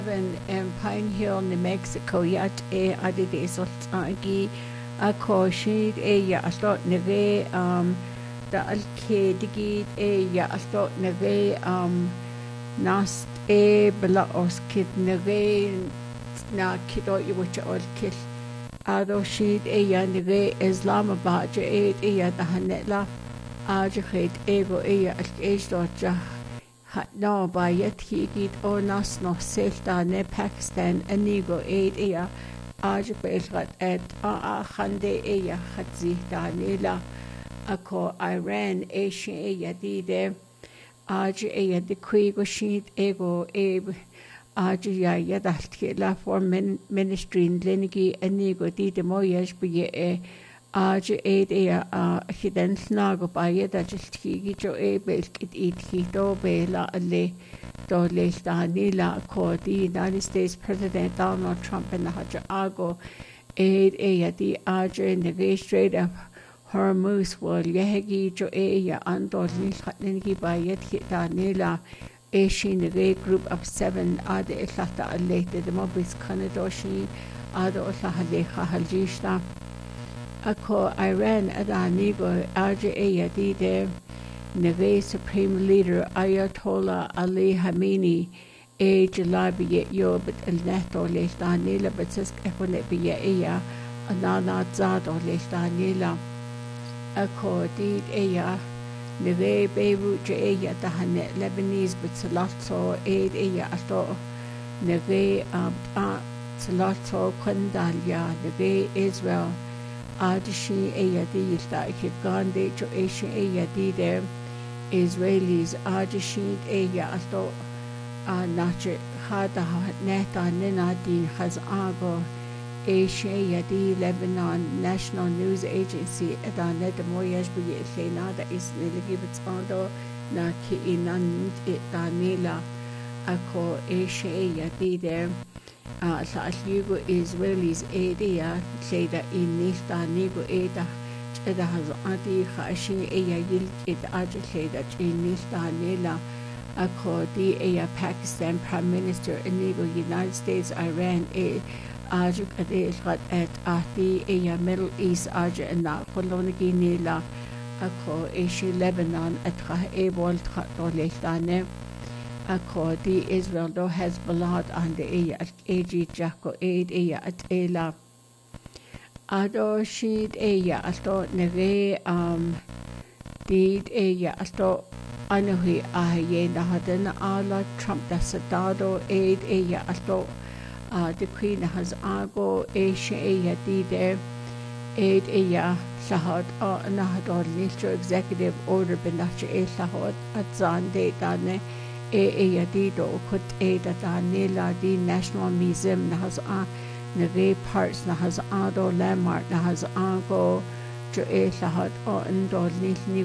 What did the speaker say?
in Pine Hill, New Mexico, yat adide sultagi a koshid ya astot neve da alke digid ya astot neve nast bela oskid neve na kido yucha olkil ado shid ya neve Islamabad ya da hanela ajahid ego ya alkejdoja no bayat higit o nas no selta ne Pakistan anigo ea ajbelgat et a khande ea khatzi danila ako Iran Asia ea dide aj ea de kuigo shit ego aj ya yadaltkila for ministry lenigi anigo dide moyaj biye aj ea hidden snago bayet ajiltigi jo belkit it do bela alle do danila ko the United States President Donald Trump and the Hajago ea di aj in the Strait of Hormuz wal yehegi jo ea andol lenigi bayet danila Asian the group of 7 ade islata alle the mobis kanadoshi ade oslahale khaljishta Ako Iran adanigo aja dide neve Supreme Leader Ayatollah Ali Khamenei jalabi yo but el neto lestanila but says ekone biya anana zado lestanila ako did neve Beirut ja tahane Lebanese but salotso ato neve salotso kwandalia neve Israel Adishi Ayadi Yilta Gandhi Jo Asia Ayadi there Israelis Adishi Aya Asto Nache Hada Neta Ninadi has Ago Asia Ayadi Lebanon National News Agency Edane de Moyaj Buye Lenada is Nilagibits Ando Naki Inan Danila Ako Asia Ayadi there sa asligo Israelis area sayda inista nigo eda cheda has anti khashi eya yil it aja sayda inista nela akodi eya Pakistan Prime Minister inigo United States Iran aja kade gat at ati eya Middle East aja na kolonigi nela ako Asia Lebanon at kha ebol khatolestane Akodi Israel do Hezbollah and the AG Jacko aid at Ela Ado Sheed asto neve did asto Anuhi Aye Nahadan ala Trump da Sadado aid asto the Queen has Ago Asia dide aid Sahad Nahador Nature Executive Order Benacha Sahad at Zande Dane Dido kut da Danila di National Museum na has neve parts na has ado landmark na has ago jo lahat o indol ni